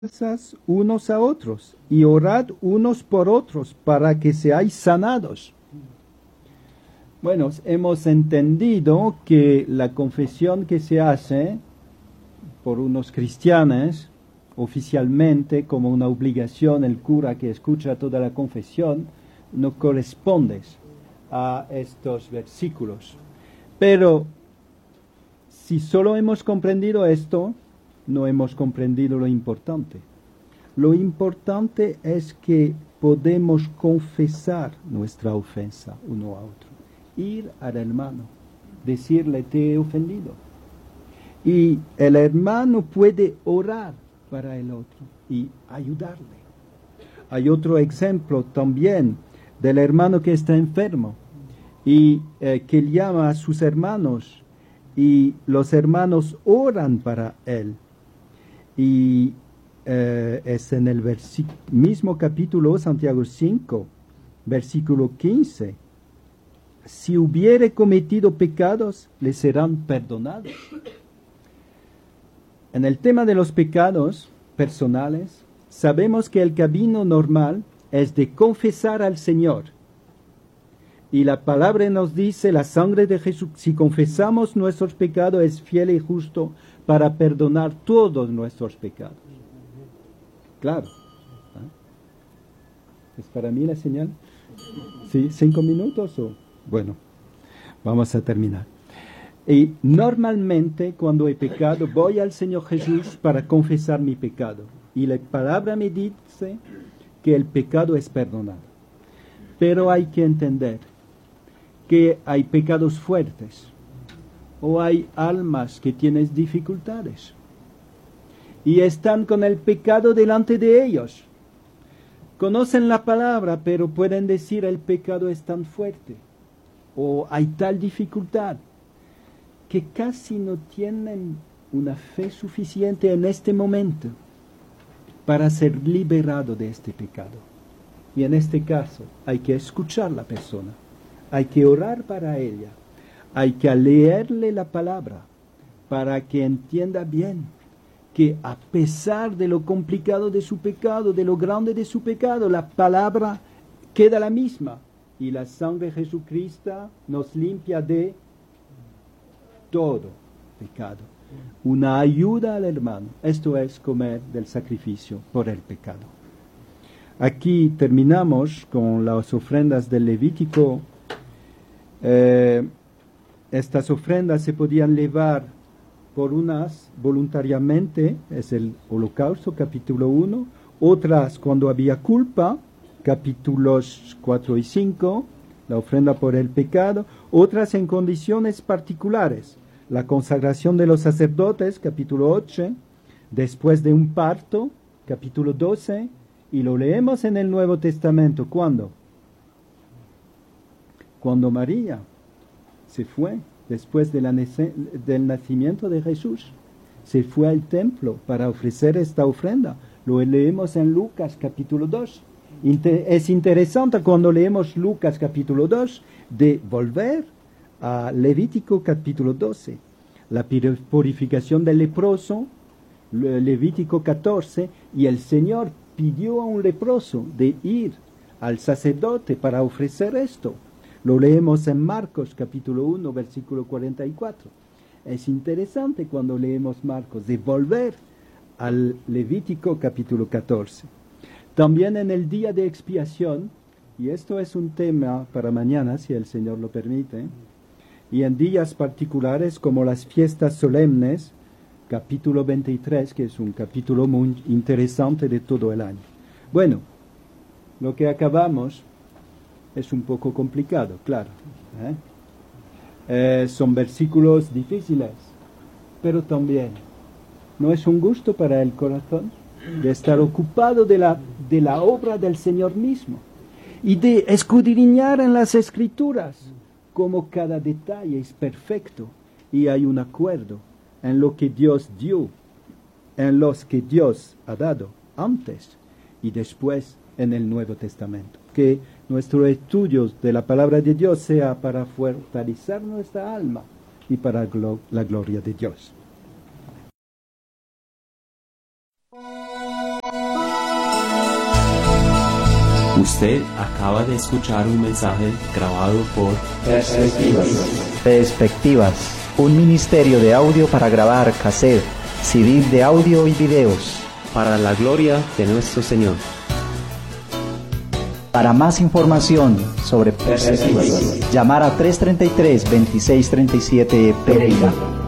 unos a otros y orad unos por otros para que seáis sanados. Bueno, hemos entendido que la confesión que se hace por unos cristianos oficialmente como una obligación, el cura que escucha toda la confesión, no corresponde a estos versículos. Pero si solo hemos comprendido esto, no hemos comprendido lo importante. Lo importante es que podemos confesar nuestra ofensa uno a otro. Ir al hermano, decirle te he ofendido. Y el hermano puede orar para el otro y ayudarle. Hay otro ejemplo también del hermano que está enfermo y que llama a sus hermanos y los hermanos oran para él. Y es en el mismo capítulo, Santiago 5, versículo 15. Si hubiere cometido pecados, le serán perdonados. En el tema de los pecados personales, sabemos que el camino normal es de confesar al Señor. Y la palabra nos dice, la sangre de Jesús, si confesamos nuestros pecados, es fiel y justo para perdonar todos nuestros pecados. Claro. ¿Es para mí la señal? ¿Sí? 5 minutos o...? Bueno, vamos a terminar. Y normalmente cuando he pecado voy al Señor Jesús para confesar mi pecado. Y la palabra me dice que el pecado es perdonado. Pero hay que entender que hay pecados fuertes o hay almas que tienen dificultades y están con el pecado delante de ellos. Conocen la palabra, pero pueden decir el pecado es tan fuerte o hay tal dificultad que casi no tienen una fe suficiente en este momento para ser liberado de este pecado. Y en este caso hay que escuchar a la persona, hay que orar para ella, hay que leerle la palabra para que entienda bien que a pesar de lo complicado de su pecado, de lo grande de su pecado, la palabra queda la misma y la sangre de Jesucristo nos limpia de todo pecado. Una ayuda al hermano. Esto es comer del sacrificio por el pecado. Aquí terminamos con las ofrendas del Levítico. Estas ofrendas se podían llevar por unas voluntariamente, es el Holocausto, capítulo 1, otras cuando había culpa, capítulos 4 y 5, la ofrenda por el pecado, otras en condiciones particulares, la consagración de los sacerdotes, capítulo 8, después de un parto, capítulo 12, y lo leemos en el Nuevo Testamento, ¿cuándo? Cuando María se fue, después del nacimiento de Jesús, se fue al templo para ofrecer esta ofrenda. Lo leemos en Lucas capítulo 2. Es interesante cuando leemos Lucas capítulo 2 de volver a Levítico capítulo 12. La purificación del leproso, Levítico 14, y el Señor pidió a un leproso de ir al sacerdote para ofrecer esto. Lo leemos en Marcos capítulo 1, versículo 44. Es interesante cuando leemos Marcos de volver al Levítico capítulo 14. También en el día de expiación, y esto es un tema para mañana, si el Señor lo permite, y en días particulares como las fiestas solemnes, capítulo 23, que es un capítulo muy interesante de todo el año. Bueno, lo que acabamos es un poco complicado, claro. Son versículos difíciles, pero también no es un gusto para el corazón de estar ocupado de la obra del Señor mismo y de escudriñar en las Escrituras como cada detalle es perfecto y hay un acuerdo en lo que Dios dio, en los que Dios ha dado antes y después en el Nuevo Testamento. Que nuestro estudio de la palabra de Dios sea para fortalecer nuestra alma y para la gloria de Dios. Usted acaba de escuchar un mensaje grabado por Perspectivas, un ministerio de audio para grabar cassette, CD de audio y videos. para la gloria de nuestro Señor. Para más información sobre Perspectivas, llamar a 333-2637 Pereira.